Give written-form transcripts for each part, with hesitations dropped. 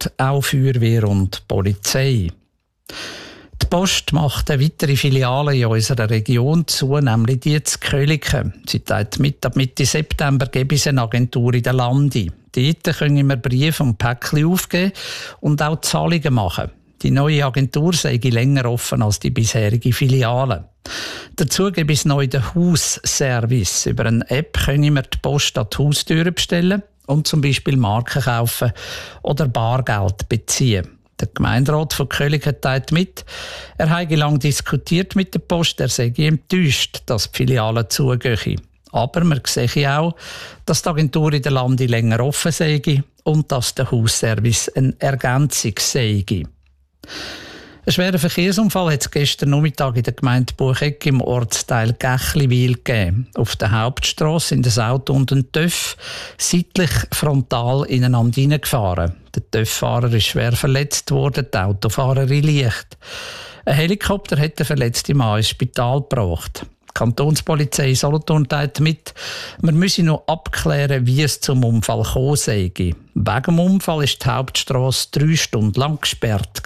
Post, auch Feuerwehr und Polizei. Die Post macht eine weitere Filiale in unserer Region zu, nämlich die zu Köliken. Sie teilt mit, ab Mitte September gebe es eine Agentur in der Landi. Dort können wir Briefe und Päckchen aufgeben und auch Zahlungen machen. Die neue Agentur sei länger offen als die bisherige Filiale. Dazu gibt es neu den Hausservice. Über eine App können wir die Post an die Haustüre bestellen und zum Beispiel Marken kaufen oder Bargeld beziehen. Der Gemeinderat von Köliken teilt mit, er habe lange diskutiert mit der Post, er sei enttäuscht, dass die Filiale zugehe. Aber man sehe auch, dass die Agentur in der Lande länger offen sei und dass der Hausservice eine Ergänzung sei. Einen schweren Verkehrsunfall hat es gestern Nachmittag in der Gemeinde Bucheck im Ortsteil Gächliwil gegeben. Auf der Hauptstrasse sind ein Auto und ein TÜV seitlich frontal ineinander hineingefahren. Der TÜV-Fahrer ist schwer verletzt worden, die Autofahrerin leicht. Ein Helikopter hat den verletzten Mann ins Spital gebracht. Die Kantonspolizei Solothurn teilt mit, man müsse noch abklären, wie es zum Unfall gekommen sei. Wegen dem Unfall war die Hauptstrasse 3 Stunden lang gesperrt.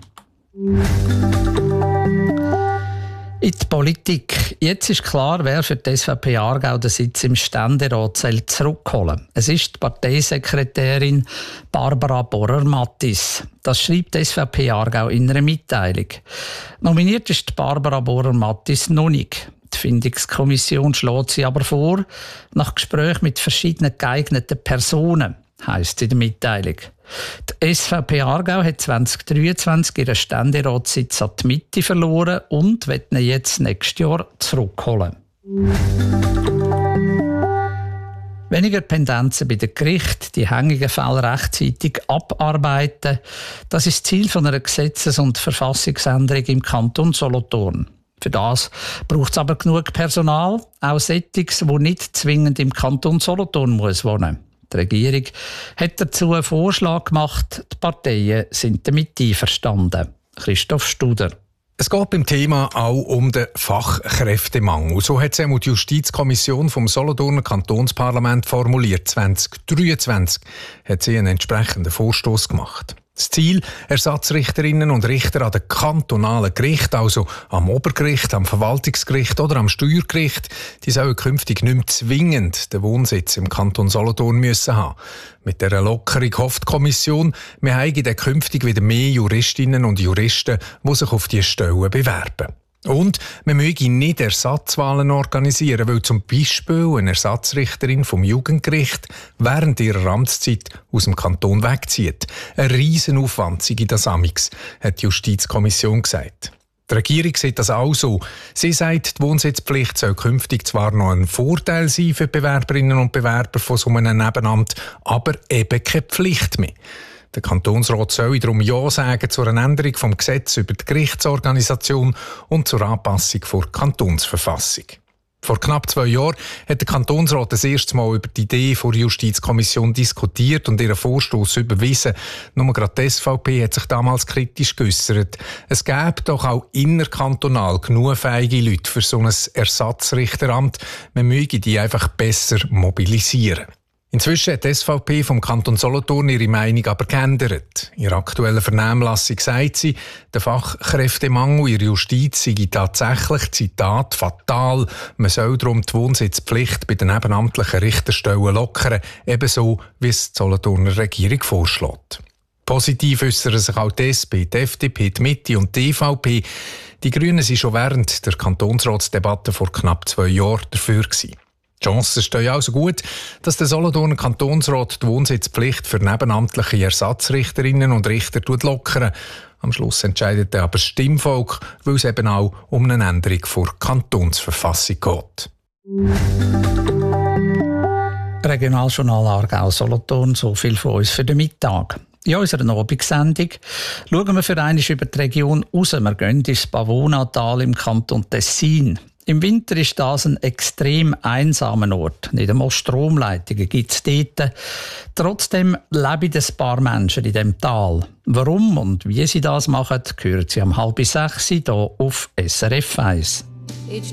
In die Politik. Jetzt ist klar, wer für die SVP Aargau den Sitz im Ständerat zurückholen soll. Es ist die Parteisekretärin Barbara Borer-Mattis. Das schreibt die SVP Aargau in einer Mitteilung. Nominiert ist die Barbara Borer-Mattis noch nicht. Die Findungskommission schlägt sie aber vor, nach Gesprächen mit verschiedenen geeigneten Personen, heisst es in der Mitteilung. Die SVP Aargau hat 2023 ihren Ständeratssitz an die Mitte verloren und will ihn jetzt nächstes Jahr zurückholen. Weniger Pendenzen bei den Gerichten, die hängigen Fälle rechtzeitig abarbeiten, das ist das Ziel von einer Gesetzes- und Verfassungsänderung im Kanton Solothurn. Für das braucht es aber genug Personal, auch Settings, die nicht zwingend im Kanton Solothurn wohnen muss. Die Regierung hat dazu einen Vorschlag gemacht. Die Parteien sind damit einverstanden. Christoph Studer. Es geht beim Thema auch um den Fachkräftemangel. So hat es die Justizkommission vom Solothurner Kantonsparlament formuliert. 2023 hat sie einen entsprechenden Vorstoß gemacht. Das Ziel, Ersatzrichterinnen und Richter an den kantonalen Gerichten, also am Obergericht, am Verwaltungsgericht oder am Steuergericht, die sollen künftig nicht mehr zwingend den Wohnsitz im Kanton Solothurn müssen haben. Mit dieser Lockerung hofft die Kommission, wir haben dann künftig wieder mehr Juristinnen und Juristen, die sich auf diese Stellen bewerben. Und man möge nicht Ersatzwahlen organisieren, weil zum Beispiel eine Ersatzrichterin vom Jugendgericht während ihrer Amtszeit aus dem Kanton wegzieht. Ein Riesenaufwand sei das amix, hat die Justizkommission gesagt. Die Regierung sieht das auch so. Sie sagt, die Wohnsitzpflicht soll künftig zwar noch ein Vorteil sein für die Bewerberinnen und Bewerber von so einem Nebenamt, aber eben keine Pflicht mehr. Der Kantonsrat soll darum Ja sagen zu einer Änderung vom Gesetz über die Gerichtsorganisation und zur Anpassung der Kantonsverfassung. Vor knapp 2 Jahren hat der Kantonsrat das erste Mal über die Idee der Justizkommission diskutiert und ihren Vorstoß überwiesen. Nur gerade die SVP hat sich damals kritisch geäussert. Es gäbe doch auch innerkantonal genug fähige Leute für so ein Ersatzrichteramt. Man möge die einfach besser mobilisieren. Inzwischen hat die SVP vom Kanton Solothurn ihre Meinung aber geändert. In ihrer aktuellen Vernehmlassung sagt sie, der Fachkräftemangel in der Justiz sei tatsächlich, Zitat, fatal. Man soll darum die Wohnsitzpflicht bei den nebenamtlichen Richterstellen lockern, ebenso wie es die Solothurner Regierung vorschlägt. Positiv äußern sich auch die SP, die FDP, die Mitte und die EVP. Die Grünen waren schon während der Kantonsratsdebatte vor knapp 2 Jahren dafür gewesen. Die Chancen stehen also gut, dass der Solothurner Kantonsrat die Wohnsitzpflicht für nebenamtliche Ersatzrichterinnen und Richter lockern. Am Schluss entscheidet aber das Stimmvolk, weil es eben auch um eine Änderung der Kantonsverfassung geht. Regionaljournal Aargau Solothurn, so viel von uns für den Mittag. In unserer Abendsendung schauen wir für einmal über die Region raus. Wir gehen ins Pavonatal im Kanton Tessin. Im Winter ist das ein extrem einsamer Ort. Nicht einmal Stromleitungen gibt es dort. Trotzdem leben ein paar Menschen in diesem Tal. Warum und wie sie das machen, hören Sie um 5:30 hier auf SRF 1.